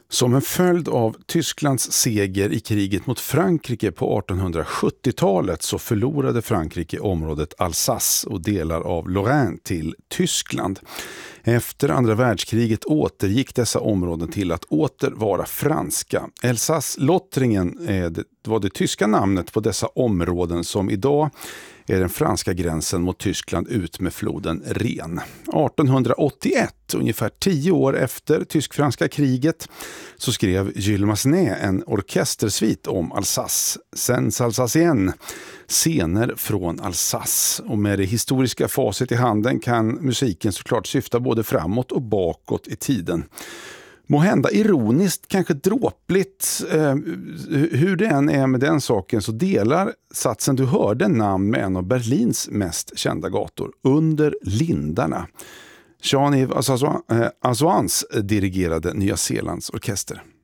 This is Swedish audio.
Som en följd av Tysklands seger i kriget mot Frankrike på 1870-talet så förlorade Frankrike området Alsace och delar av Lorraine till Tyskland. Efter andra världskriget återgick dessa områden till att åter vara franska. Elsass-Lothringen var det tyska namnet på dessa områden som idag är den franska gränsen mot Tyskland ut med floden Ren. 1881, ungefär 10 år efter tysk-franska kriget, så skrev Jules Massenet en orkestersvit om Alsace, Scènes Alsaciennes, scener från Alsace. Och med det historiska facit i handen kan musiken såklart syfta både framåt och bakåt i tiden. Måhända ironiskt, kanske dråpligt, hur det än är med den saken så delar satsen du hörde namn med en av Berlins mest kända gator, Under lindarna. Jean-Yves Azoans dirigerade Nya Zeelands orkester.